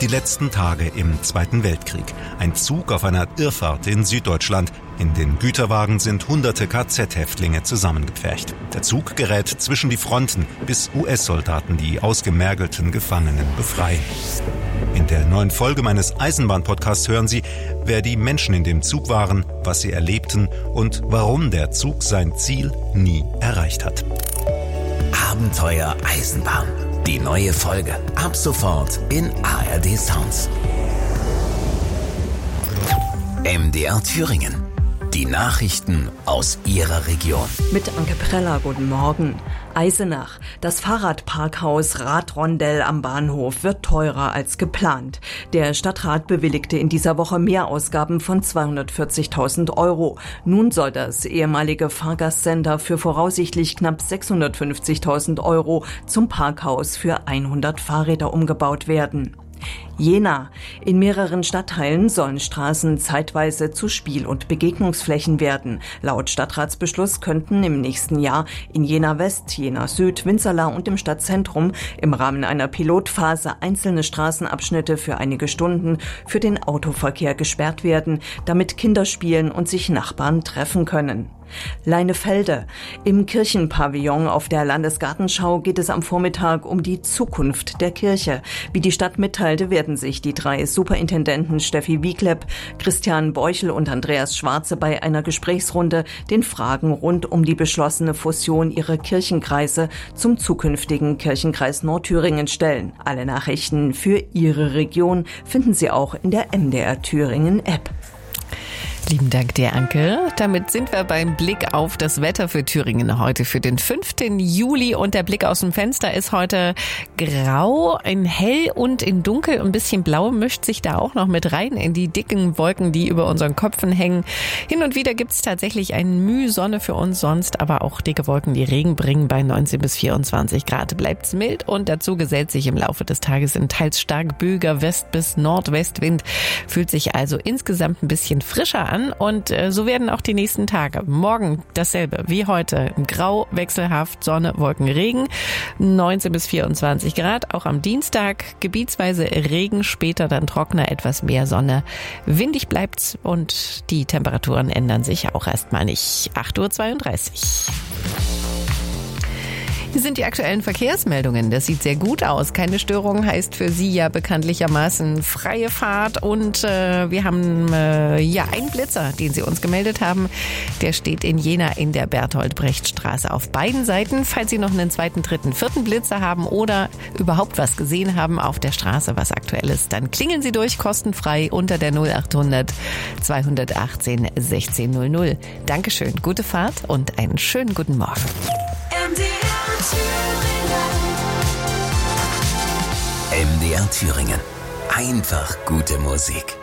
Die letzten Tage im Zweiten Weltkrieg. Ein Zug auf einer Irrfahrt in Süddeutschland. In den Güterwagen sind hunderte KZ-Häftlinge zusammengepfercht. Der Zug gerät zwischen die Fronten, bis US-Soldaten die ausgemergelten Gefangenen befreien. In der neuen Folge meines Eisenbahn-Podcasts hören Sie, wer die Menschen in dem Zug waren, was sie erlebten und warum der Zug sein Ziel nie erreicht hat. Abenteuer Eisenbahn. Die neue Folge. Ab sofort in ARD Sounds. MDR Thüringen. Die Nachrichten aus Ihrer Region. Mit Anke Preller, guten Morgen. Eisenach. Das Fahrradparkhaus Radrondell am Bahnhof wird teurer als geplant. Der Stadtrat bewilligte in dieser Woche Mehrausgaben von 240.000 €. Nun soll das ehemalige Fahrgastcenter für voraussichtlich knapp 650.000 € zum Parkhaus für 100 Fahrräder umgebaut werden. Jena. In mehreren Stadtteilen sollen Straßen zeitweise zu Spiel- und Begegnungsflächen werden. Laut Stadtratsbeschluss könnten im nächsten Jahr in Jena West, Jena Süd, Winzerla und im Stadtzentrum im Rahmen einer Pilotphase einzelne Straßenabschnitte für einige Stunden für den Autoverkehr gesperrt werden, damit Kinder spielen und sich Nachbarn treffen können. Leinefelde. Im Kirchenpavillon auf der Landesgartenschau geht es am Vormittag um die Zukunft der Kirche. Wie die Stadt mitteilte, werden sich die 3 Superintendenten Steffi Wiegleb, Christian Beuchel und Andreas Schwarze bei einer Gesprächsrunde den Fragen rund um die beschlossene Fusion ihrer Kirchenkreise zum zukünftigen Kirchenkreis Nordthüringen stellen. Alle Nachrichten für Ihre Region finden Sie auch in der MDR Thüringen App. Lieben Dank dir, Anke. Damit sind wir beim Blick auf das Wetter für Thüringen heute für den 5. Juli. Und der Blick aus dem Fenster ist heute grau, in hell und in dunkel. Ein bisschen blau mischt sich da auch noch mit rein in die dicken Wolken, die über unseren Köpfen hängen. Hin und wieder gibt es tatsächlich eine Mühe Sonne für uns, sonst aber auch dicke Wolken, die Regen bringen. Bei 19 bis 24 Grad bleibt's mild und dazu gesellt sich im Laufe des Tages ein teils stark böiger West- bis Nordwestwind. Fühlt sich also insgesamt ein bisschen frischer an. Und so werden auch die nächsten Tage. Morgen dasselbe wie heute. Grau, wechselhaft, Sonne, Wolken, Regen. 19 bis 24 Grad. Auch am Dienstag gebietsweise Regen, später dann trockener, etwas mehr Sonne. Windig bleibt's und die Temperaturen ändern sich auch erstmal nicht. 8:32 Uhr. Hier sind die aktuellen Verkehrsmeldungen. Das sieht sehr gut aus. Keine Störung heißt für Sie ja bekanntlichermaßen freie Fahrt. Und wir haben einen Blitzer, den Sie uns gemeldet haben. Der steht in Jena in der Bertolt-Brecht-Straße auf beiden Seiten. Falls Sie noch einen 2., 3., 4. Blitzer haben oder überhaupt was gesehen haben auf der Straße, was aktuell ist, dann klingeln Sie durch, kostenfrei unter der 0800 218 1600. Dankeschön, gute Fahrt und einen schönen guten Morgen. MDR Thüringen. Einfach gute Musik.